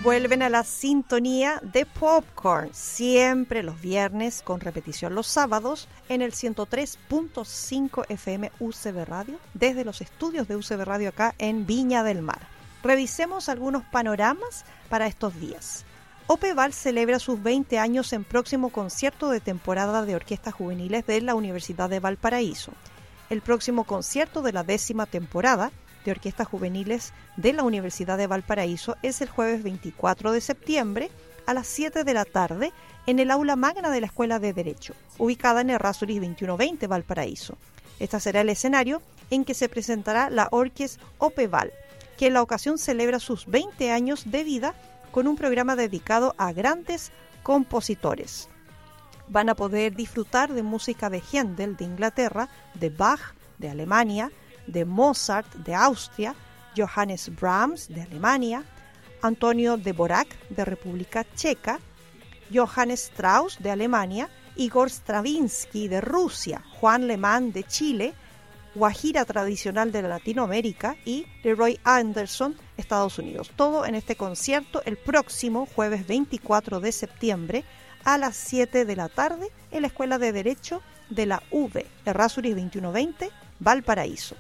Vuelven a la sintonía de Popcorn, siempre los viernes, con repetición los sábados, en el 103.5 FM UCB Radio, desde los estudios de UCB Radio acá en Viña del Mar. Revisemos algunos panoramas para estos días. Opeval celebra sus 20 años en próximo concierto de temporada de orquestas juveniles de la Universidad de Valparaíso. El próximo concierto de la 10ª temporada de orquestas juveniles de la Universidad de Valparaíso es el jueves 24 de septiembre a las 7 de la tarde en el aula magna de la Escuela de Derecho, ubicada en Errázuriz 2120 Valparaíso. Este será el escenario en que se presentará la Orquesta Opeval, que en la ocasión celebra sus 20 años de vida con un programa dedicado a grandes compositores. Van a poder disfrutar de música de Händel de Inglaterra, de Bach de Alemania, de Mozart de Austria, Johannes Brahms de Alemania, Antonio Dvorak de República Checa, Johannes Strauss de Alemania, Igor Stravinsky de Rusia, Juan Lemán de Chile, guajira tradicional de Latinoamérica y Leroy Anderson, Estados Unidos. Todo en este concierto el próximo jueves 24 de septiembre a las 7 de la tarde en la Escuela de Derecho de la UV, Errázuriz 2120, Valparaíso.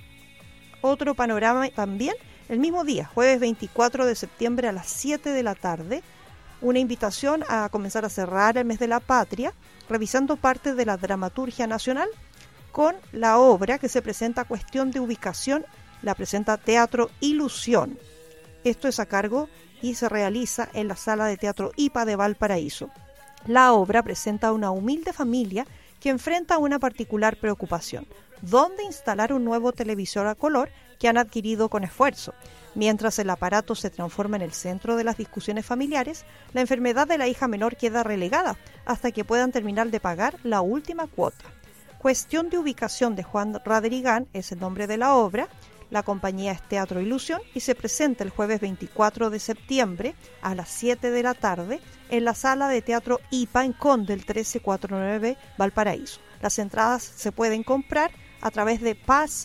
Otro panorama también, el mismo día, jueves 24 de septiembre a las 7 de la tarde, una invitación a comenzar a cerrar el mes de la patria, revisando parte de la dramaturgia nacional con la obra que se presenta Cuestión de Ubicación, la presenta Teatro Ilusión. Esto es a cargo y se realiza en la Sala de Teatro IPA de Valparaíso. La obra presenta a una humilde familia que enfrenta una particular preocupación: dónde instalar un nuevo televisor a color que han adquirido con esfuerzo. Mientras el aparato se transforma en el centro de las discusiones familiares, la enfermedad de la hija menor queda relegada hasta que puedan terminar de pagar la última cuota. Cuestión de Ubicación de Juan Radrigán es el nombre de la obra. La compañía es Teatro Ilusión y se presenta el jueves 24 de septiembre a las 7 de la tarde en la Sala de Teatro IPA en Conde, el 1349 Valparaíso. Las entradas se pueden comprar a través de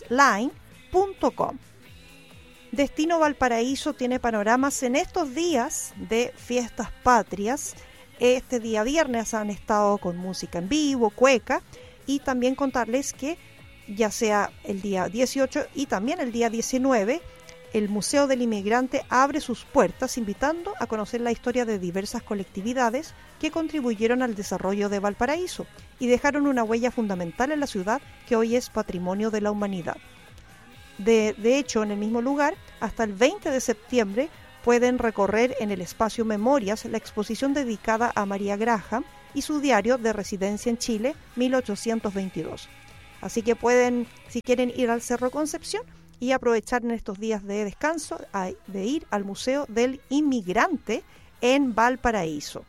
passline.com. Destino Valparaíso tiene panoramas en estos días de fiestas patrias. Este día viernes han estado con música en vivo, cueca, y también contarles que ya sea el día 18 y también el día 19, el Museo del Inmigrante abre sus puertas invitando a conocer la historia de diversas colectividades que contribuyeron al desarrollo de Valparaíso y dejaron una huella fundamental en la ciudad que hoy es patrimonio de la humanidad. De hecho, en el mismo lugar, hasta el 20 de septiembre pueden recorrer en el espacio Memorias la exposición dedicada a María Graham y su diario de residencia en Chile, 1822. Así que pueden, si quieren ir al Cerro Concepción y aprovechar en estos días de descanso, de ir al Museo del Inmigrante en Valparaíso.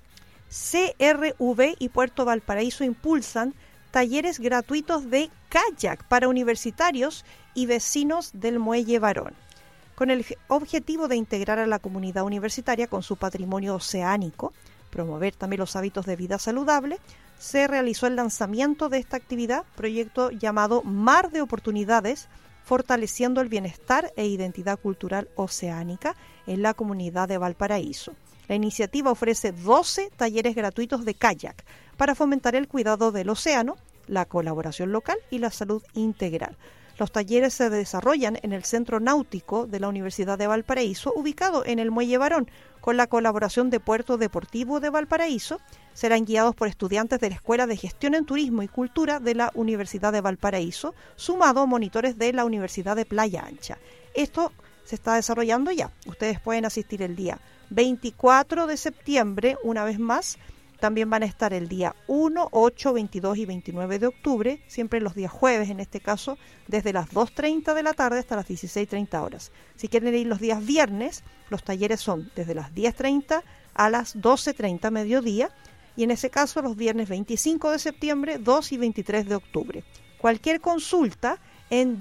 CRV y Puerto Valparaíso impulsan talleres gratuitos de kayak para universitarios y vecinos del Muelle Barón, con el objetivo de integrar a la comunidad universitaria con su patrimonio oceánico, promover también los hábitos de vida saludable. Se realizó el lanzamiento de esta actividad, proyecto llamado Mar de Oportunidades, fortaleciendo el bienestar e identidad cultural oceánica en la comunidad de Valparaíso. La iniciativa ofrece 12 talleres gratuitos de kayak para fomentar el cuidado del océano, la colaboración local y la salud integral. Los talleres se desarrollan en el Centro Náutico de la Universidad de Valparaíso, ubicado en el Muelle Barón, con la colaboración de Puerto Deportivo de Valparaíso. Serán guiados por estudiantes de la Escuela de Gestión en Turismo y Cultura de la Universidad de Valparaíso, sumado a monitores de la Universidad de Playa Ancha. Esto se está desarrollando ya. Ustedes pueden asistir el día 24 de septiembre, una vez más. También van a estar el día 1, 8, 22 y 29 de octubre, siempre los días jueves en este caso, desde las 2:30 de la tarde hasta las 16:30 horas. Si quieren ir los días viernes, los talleres son desde las 10:30 a las 12:30 mediodía, y en ese caso los viernes 25 de septiembre, 2 y 23 de octubre. Cualquier consulta en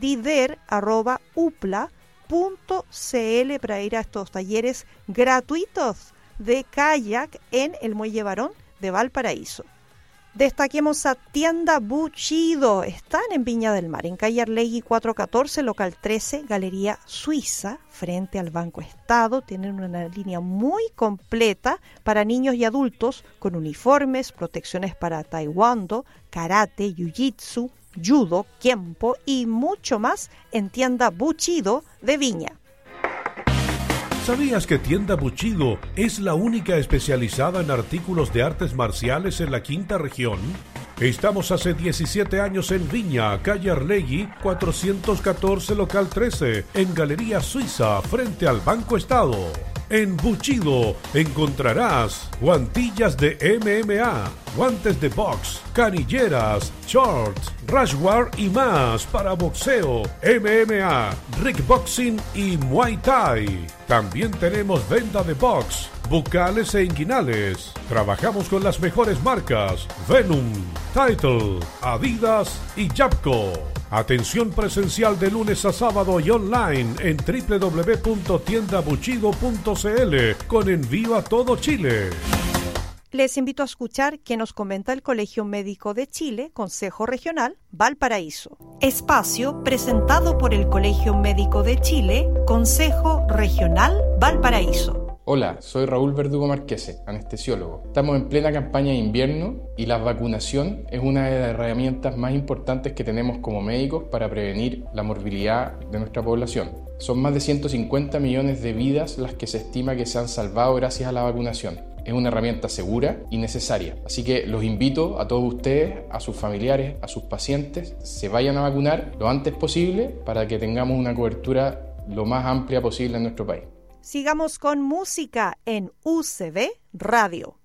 dider@upla.cl para ir a estos talleres gratuitos de kayak en el Muelle Barón de Valparaíso. Destaquemos a Tienda Buchido. Están en Viña del Mar, en calle Arlegui 414, local 13, Galería Suiza, frente al Banco Estado. Tienen una línea muy completa para niños y adultos, con uniformes, protecciones para taekwondo, karate, jiu-jitsu, judo, kempo y mucho más en Tienda Buchido de Viña. ¿Sabías que Tienda Buchido es la única especializada en artículos de artes marciales en la quinta región? Estamos hace 17 años en Viña, calle Arlegui, 414, local 13, en Galería Suiza, frente al Banco Estado. En Buchido encontrarás guantillas de MMA, guantes de box, canilleras, shorts, rashguard y más para boxeo, MMA, kickboxing y Muay Thai. También tenemos venta de box, bucales e inguinales. Trabajamos con las mejores marcas: Venom, Title, Adidas y Yapco. Atención presencial de lunes a sábado y online en www.tiendabuchido.cl con envío a todo Chile. Les invito a escuchar qué nos comenta el Colegio Médico de Chile, Consejo Regional Valparaíso. Espacio presentado por el Colegio Médico de Chile, Consejo Regional Valparaíso. Hola, soy Raúl Verdugo Marquese, anestesiólogo. Estamos en plena campaña de invierno y la vacunación es una de las herramientas más importantes que tenemos como médicos para prevenir la morbilidad de nuestra población. Son más de 150 millones de vidas las que se estima que se han salvado gracias a la vacunación. Es una herramienta segura y necesaria. Así que los invito a todos ustedes, a sus familiares, a sus pacientes, se vayan a vacunar lo antes posible para que tengamos una cobertura lo más amplia posible en nuestro país. Sigamos con música en UCB Radio.